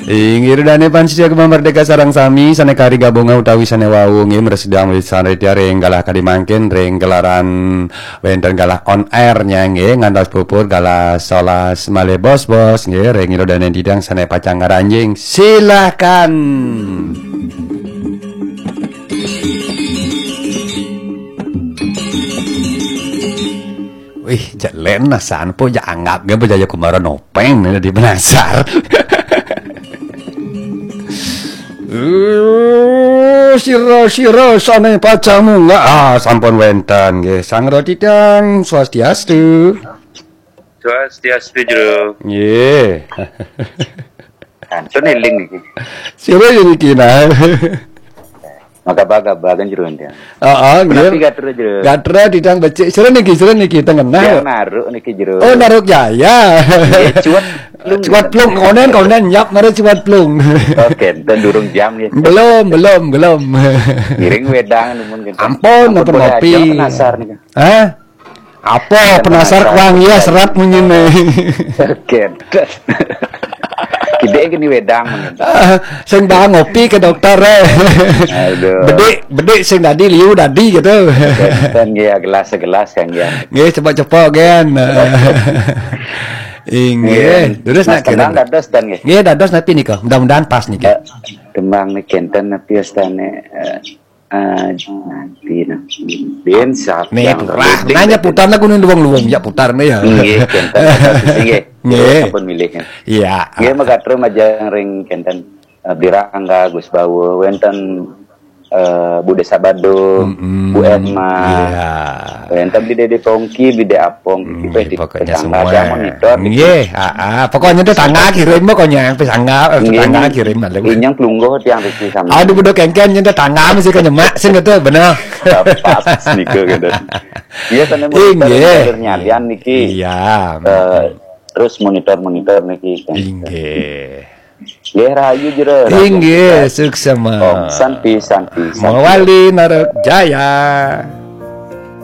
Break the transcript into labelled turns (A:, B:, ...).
A: Inggih dane pansia merdeka sareng sami sanekari gabungan utawi sanewau nggih mresidang wis sanedia reng galah kadimangkin reng gelaran wonten galah on air nya nggih ngantos pupur galah 11 male bos-bos nggih reng dane didang sane pacang ngaranjing. Silakan. Wih, jalen nasan po ya anggap ge bejaya kumara nopeng di penasar. Sira sane pacamu enggak sampun wenten nggih sang rodidang swastiastu.
B: Swastiastu jero.
A: Nggih.
B: Antun eling iki.
A: Sira iki nah.
B: Magaba-gaba kan jero ndia.
A: Heeh, nggih.
B: Tapi gatra jero.
A: Gatra didang becik. Sira niki tengen nah.
B: Ya naruk niki jero.
A: Oh, naruk jaya. Cuat plung konen nyap mare cuat plung.
B: Oke, dan durung jam ya.
A: Belum.
B: Giring wedang nemun gitu.
A: Ampun ngopi.
B: Penasar nih.
A: Hah? Apa penasar kuang ya serat munyine.
B: Oke. Gede gini wedang men.
A: Sing dah ngopi ke dokter.
B: Aduh.
A: Bedik sing dadi liu dadi gitu.
B: Dan ya gelas-gelas kan ya.
A: Nggih cepat-cepat gen. Inggih, terus nak
B: kira dados dan nggih.
A: Nggih dados napi nika, mudah-mudahan pas nika.
B: Demang nih kenten napi astane nanti ben sap.
A: Nih purah, nanya putarna kuning luwung-luwung ya putar nih ya.
B: Nggih kenten nggih. Nggih sampun milih.
A: Iya.
B: Nggih magatro majang ring kenten Birangga Gus Bawo wenten Bude Sabado, Bu Emma, wenten Bide Pongki, Bide Apong,
A: pokoknya semua monitor. Nggih, pokoknya itu tangga kirim pokoknya pesangga, tangga kirim lah.
B: Inyang plunggo tiang riki sama.
A: Aduh budak kengken nyentuh tangga mesti kenyemak sing itu bener.
B: Pas niku gitu. Iya sana monitor nyalian niki.
A: Iya.
B: Terus monitor niki.
A: Inggih.
B: Ya rayu jero.
A: Inggih, suksema.
B: Santi.
A: Mawali Narok Jaya.